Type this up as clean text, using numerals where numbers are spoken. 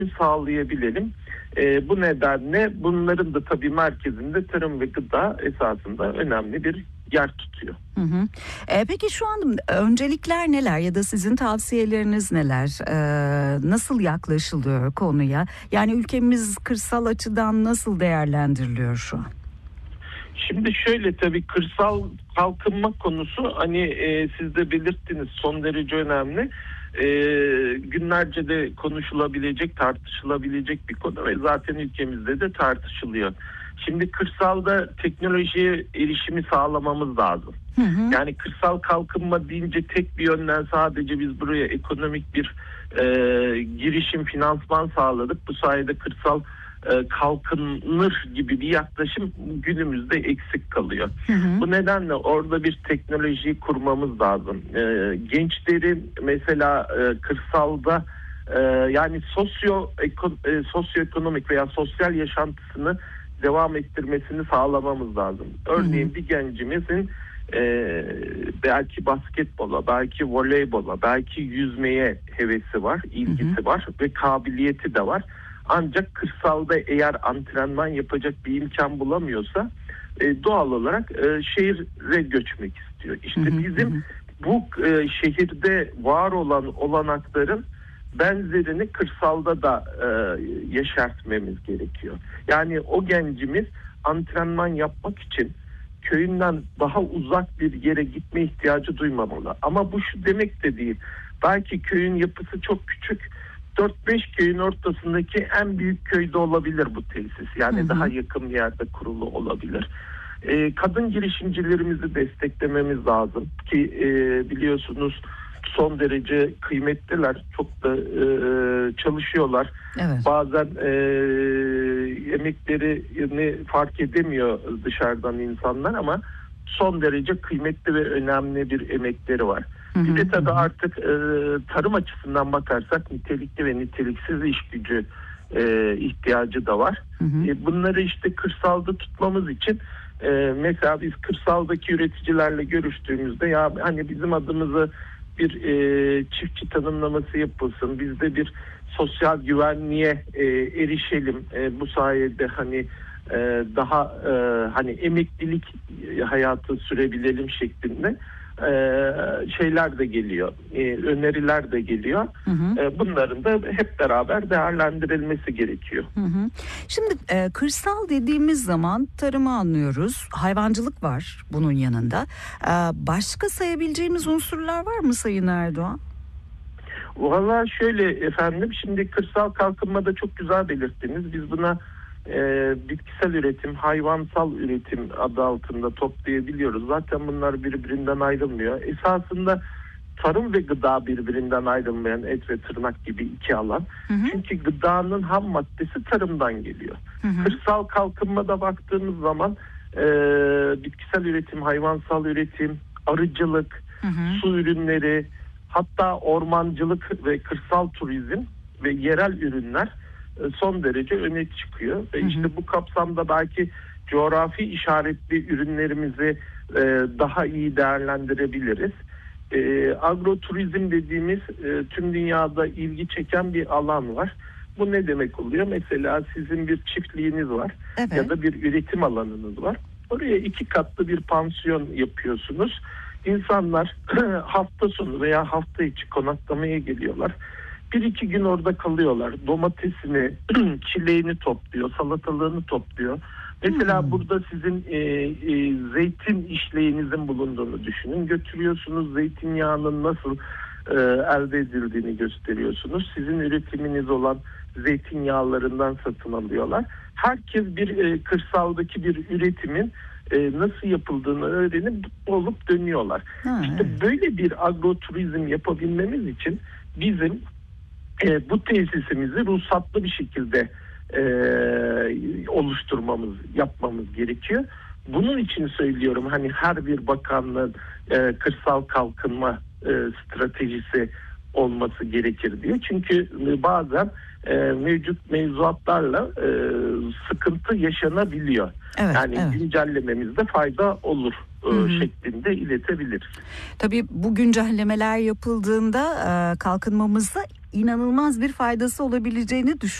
sağlayabilelim. Bu nedenle bunların da tabii merkezinde tarım ve gıda esasında önemli bir yer tutuyor. Hı hı. Peki şu an öncelikler neler ya da sizin tavsiyeleriniz neler? Nasıl yaklaşılıyor konuya? Yani ülkemiz kırsal açıdan nasıl değerlendiriliyor şu an? Şimdi şöyle, tabii kırsal kalkınma konusu siz de belirttiniz, son derece önemli. Günlerce de konuşulabilecek, tartışılabilecek bir konu ve zaten ülkemizde de tartışılıyor. Şimdi kırsalda teknolojiye erişimi sağlamamız lazım. Hı hı. Yani kırsal kalkınma deyince tek bir yönden sadece biz buraya ekonomik bir girişim, finansman sağladık. Bu sayede kırsal kalkınır gibi bir yaklaşım günümüzde eksik kalıyor. Hı hı. Bu nedenle orada bir teknolojiyi kurmamız lazım. Gençlerin mesela kırsalda yani sosyoekonomik veya sosyal yaşantısını devam ettirmesini sağlamamız lazım. Örneğin bir gencimizin belki basketbola, belki voleybola, belki yüzmeye hevesi var, ilgisi var ve kabiliyeti de var. Ancak kırsalda eğer antrenman yapacak bir imkan bulamıyorsa doğal olarak şehire göçmek istiyor. İşte bizim bu şehirde var olan olanakların benzerini kırsalda da yeşertmemiz gerekiyor. Yani o gencimiz antrenman yapmak için köyünden daha uzak bir yere gitme ihtiyacı duymamalı. Ama bu şu demek de değil. Belki köyün yapısı çok küçük. 4-5 köyün ortasındaki en büyük köyde olabilir bu tesis. Yani daha yakın bir yerde kurulu olabilir. Kadın girişimcilerimizi desteklememiz lazım ki biliyorsunuz son derece kıymetliler. Çok da çalışıyorlar. Evet. Bazen emeklerini fark edemiyor dışarıdan insanlar ama son derece kıymetli ve önemli bir emekleri var. Bir de tabii artık tarım açısından bakarsak nitelikli ve niteliksiz iş gücü ihtiyacı da var. Bunları işte kırsalda tutmamız için mesela biz kırsaldaki üreticilerle görüştüğümüzde ya hani bizim adımızı bir çiftçi tanımlaması yapılsın, biz de bir sosyal güvenliğe erişelim. Bu sayede hani daha hani emeklilik hayatı sürebilelim şeklinde şeyler de geliyor, öneriler de geliyor. Bunların da hep beraber değerlendirilmesi gerekiyor. Şimdi kırsal dediğimiz zaman tarımı anlıyoruz, hayvancılık var bunun yanında. Başka sayabileceğimiz unsurlar var mı Sayın Erdoğan? Valla şöyle efendim, şimdi kırsal kalkınmada çok güzel belirttiniz. Biz buna bitkisel üretim, hayvansal üretim adı altında toplayabiliyoruz. Zaten bunlar birbirinden ayrılmıyor. Esasında tarım ve gıda birbirinden ayrılmayan et ve tırnak gibi iki alan. Çünkü gıdanın ham maddesi tarımdan geliyor. Kırsal kalkınmada baktığımız zaman bitkisel üretim, hayvansal üretim, arıcılık, su ürünleri, hatta ormancılık ve kırsal turizm ve yerel ürünler son derece öne çıkıyor. Ve işte bu kapsamda belki coğrafi işaretli ürünlerimizi daha iyi değerlendirebiliriz. Agroturizm dediğimiz tüm dünyada ilgi çeken bir alan var. Bu ne demek oluyor? Mesela sizin bir çiftliğiniz var ya da bir üretim alanınız var. Oraya 2 katlı bir pansiyon yapıyorsunuz. İnsanlar hafta sonu veya hafta içi konaklamaya geliyorlar. 1-2 gün orada kalıyorlar. Domatesini, çileğini topluyor, salatalığını topluyor. Mesela burada sizin zeytin işleğinizin bulunduğunu düşünün. Götürüyorsunuz, zeytinyağının nasıl elde edildiğini gösteriyorsunuz. Sizin üretiminiz olan zeytinyağlarından satın alıyorlar. Herkes bir kırsaldaki bir üretimin nasıl yapıldığını öğrenip mutlu olup dönüyorlar. İşte böyle bir agroturizm yapabilmemiz için bizim bu tesisimizi ruhsatlı bir şekilde yapmamız gerekiyor. Bunun için söylüyorum, hani her bir bakanlığın kırsal kalkınma stratejisi olması gerekir diye. Çünkü bazen mevcut mevzuatlarla sıkıntı yaşanabiliyor. Güncellememizde fayda olur şeklinde iletebiliriz. Tabii bu güncellemeler yapıldığında kalkınmamızda inanılmaz bir faydası olabileceğini